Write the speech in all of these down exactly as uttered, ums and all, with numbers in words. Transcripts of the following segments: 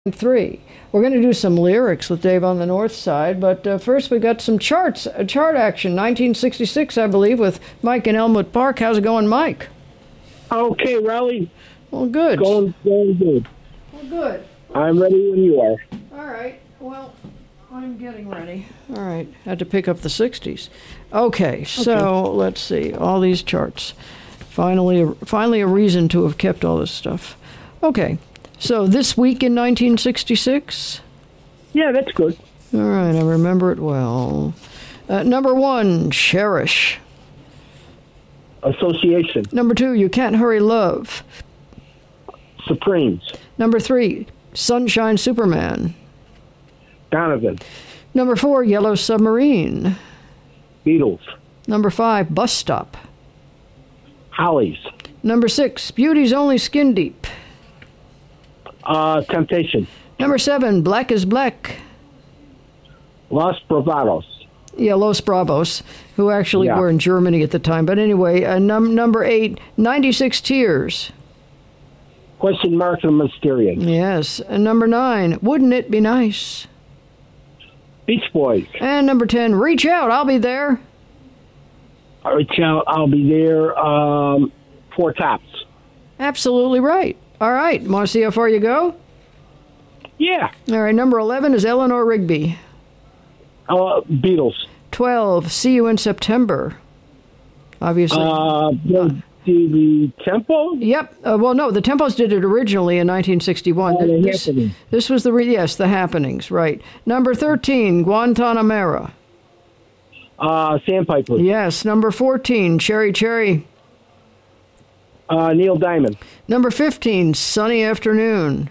Three. We're going to do some lyrics with Dave on the North Side, but uh, first we got some charts, uh, chart action. nineteen sixty-six, I believe, with Mike in Elmwood Park. How's it going, Mike? Okay, Raleigh. Well, good. Going, going good. Well, good. I'm ready when you are. All right. Well, I'm getting ready. All right. Had to pick up the sixties. Okay, so okay. Let's see. All these charts. Finally, finally a reason to have kept all this stuff. Okay. So this week in nineteen sixty-six? Yeah, that's good. All right, I remember it well. Uh, number one, Cherish. Association. Number two, You Can't Hurry Love. Supremes. Number three, Sunshine Superman. Donovan. Number four, Yellow Submarine. Beatles. Number five, Bus Stop. Hollies. Number six, Beauty's Only Skin Deep. Uh, Temptation. Number seven, Black is Black. Los Bravados. Yeah, Los Bravos, who actually yeah. were in Germany at the time. But anyway, uh, num- number eight, ninety-six Tears. Question Mark and Mysterious. Yes. And number nine, Wouldn't It Be Nice? Beach Boys. And number ten, Reach Out, I'll Be There. Reach Out, I'll Be There. Um, Four Tops. Absolutely right. All right. Want to see how far you go? Yeah. All right. Number eleven is Eleanor Rigby. Uh, Beatles. twelve, See You in September. Obviously. Uh, the, the Tempo? Yep. Uh, well, no, the Tempos did it originally in nineteen sixty-one. Oh, the this, Happenings. This was the, re- yes, the Happenings, right. Number thirteen, Guantanamera. Uh, Sandpiper. Yes. Number fourteen, Cherry Cherry. Uh, Neil Diamond. Number fifteen, Sunny Afternoon.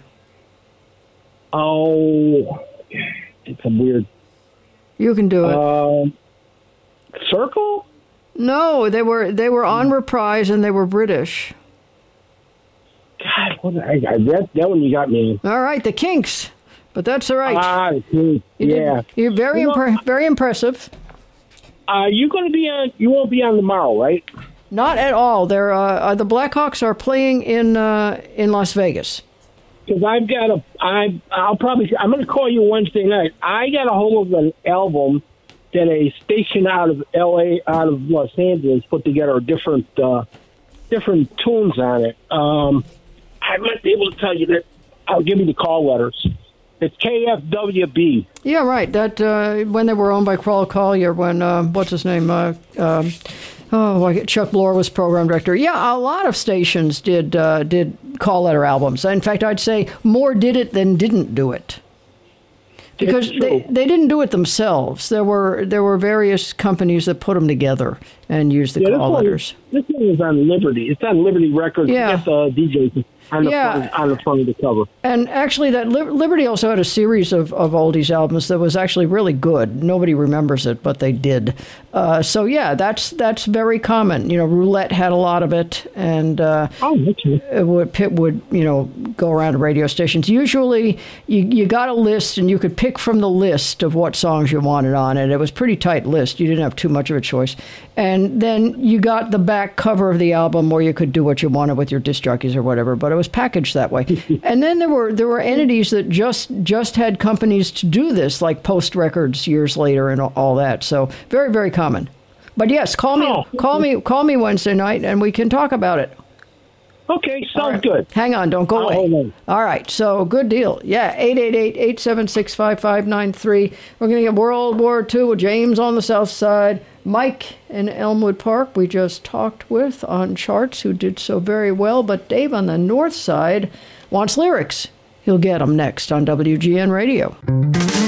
Oh, it's a weird. You can do it. Uh, Circle? No, they were they were on reprise and they were British. God, what, I, I that that one you got me. All right, the Kinks, but that's all right. Ah, you yeah. Did, you're very you know, impre- very impressive. Uh, you going to be on? You won't be on tomorrow, right? Not at all. They're uh, uh, the Blackhawks are playing in uh, in Las Vegas. Because I've got a, I, I'll probably, I'm going to call you Wednesday night. I got a hold of an album that a station out of L A, out of Los Angeles, put together different, uh, different tunes on it. Um, I might be able to tell you that. I'll give you the call letters. It's K F W B. Yeah, right. That uh, when they were owned by Crawl Collier, when uh, what's his name? Uh, um, Oh, Chuck Bloor was program director. Yeah, a lot of stations did uh, did call letter albums. In fact, I'd say more did it than didn't do it. Because they, they didn't do it themselves. There were there were various companies that put them together and used the yeah, call this letters. One, this one is on Liberty. It's on Liberty Records. Yeah. It's the D Js on the, yeah. front, on the front of the cover. And actually, that Liberty also had a series of, of oldies albums that was actually really good. Nobody remembers it, but they did. Uh, so, yeah, that's that's very common. You know, Roulette had a lot of it, and uh, oh, okay. it would, Pitt would, you know, go around to radio stations. Usually, you, you got a list, and you could pick from the list of what songs you wanted on it. It was a pretty tight list. You didn't have too much of a choice. And then you got the back cover of the album where you could do what you wanted with your disc jockeys or whatever, but it was packaged that way. And then there were there were entities that just just had companies to do this, like Post Records years later and all that. So very, very common. But yes, call me oh. call me call me Wednesday night and we can talk about it. Okay, sounds right. good. Hang on, don't go I'll away. All right, so good deal. Yeah, eight eight eight, eight seven six, five five nine three. We're going to get World War Two with James on the South Side. Mike in Elmwood Park we just talked with on charts, who did so very well. But Dave on the North Side wants lyrics. He'll get them next on W G N Radio.